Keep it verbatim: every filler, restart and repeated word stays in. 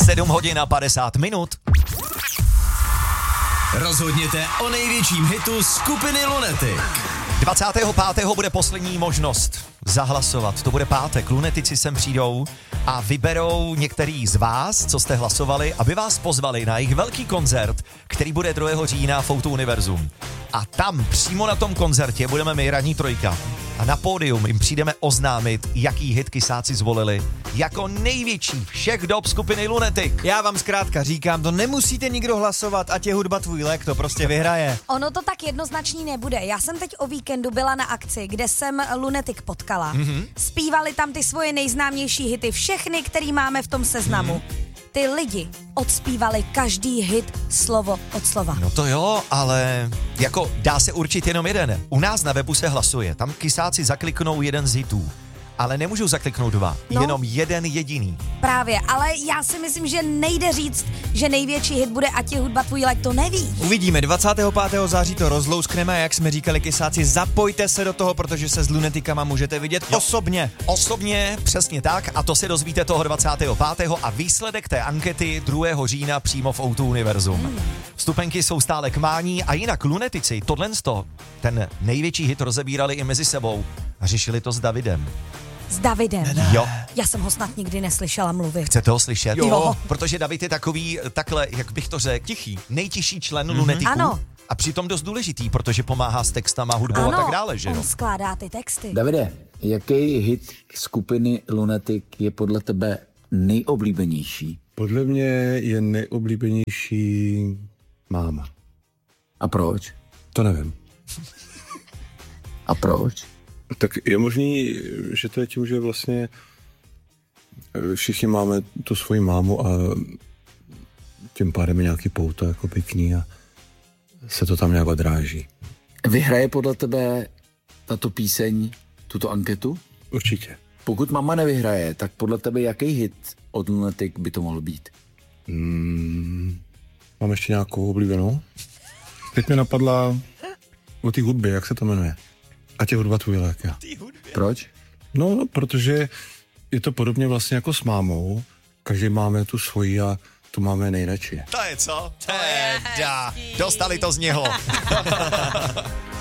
sedm hodin a padesát minut. Rozhodněte o největším hitu skupiny Lunatic. dvacátého pátého bude poslední možnost zahlasovat. To bude pátek. Lunetici sem přijdou a vyberou některý z vás, co jste hlasovali, aby vás pozvali na jejich velký koncert, který bude druhého října v O dva Univerzum. A tam přímo na tom koncertě budeme my, Ranní trojka. A na pódium jim přijdeme oznámit, jaký hit Kysáci zvolili jako největší všech dob skupiny Lunatic. Já vám zkrátka říkám, to nemusíte nikdo hlasovat, ať je hudba tvůj lék, to prostě vyhraje. Ono to tak jednoznačný nebude. Já jsem teď o víkendu byla na akci, kde jsem Lunatic potkala. Mm-hmm. Zpívali tam ty svoje nejznámější hity, všechny, který máme v tom seznamu. Mm-hmm. Ty lidi odspívali každý hit slovo od slova. No to jo, ale jako dá se určit jenom jeden. U nás na webu se hlasuje, tam Kysáci zakliknou jeden z hitů. Ale nemůžou zakliknout dva, no, jenom jeden jediný. Právě, ale já si myslím, že nejde říct, že největší hit bude Ať je hudba tvůj lék, to neví. Uvidíme, dvacátého pátého září to rozlouskneme a jak jsme říkali Kysáci, zapojte se do toho, protože se s Lunaticama můžete vidět jo. osobně. Osobně, přesně tak, a to se dozvíte toho dvacátého pátého a výsledek té ankety druhého října přímo v O dva Univerzum. Hmm. Vstupenky jsou stále k mání a jinak Lunatici, tohle ten největší hit rozebírali i mezi sebou a řešili to s Davidem. S Davidem. Ne, ne. Jo. Já jsem ho snad nikdy neslyšela mluvit. Chcete ho slyšet? Jo. jo. Protože David je takový, takhle, jak bych to řekl, tichý, nejtišší člen mm-hmm. Lunaticů. Ano. A přitom dost důležitý, protože pomáhá s textama, hudbou ano, a tak dále, že jo? on skládá ty texty. Davide, jaký hit skupiny Lunatic je podle tebe nejoblíbenější? Podle mě je nejoblíbenější Máma. A proč? To nevím. A proč? Tak je možný, že to je tím, že vlastně všichni máme tu svoji mámu a tím pádem je nějaký pouto jako pěkný a se to tam nějak odráží. Vyhraje podle tebe tato píseň tuto anketu? Určitě. Pokud Mama nevyhraje, tak podle tebe jaký hit od Lunatic by to mohl být? Hmm, mám ještě nějakou oblíbenou? Teď mě napadla o té hudbě, jak se to jmenuje? Ať je hudba tvůj lék. Proč? No, protože je to podobně vlastně jako s mámou. Každý máme tu svoji a tu máme nejradši. To je co? Teda. Dostali to z něho.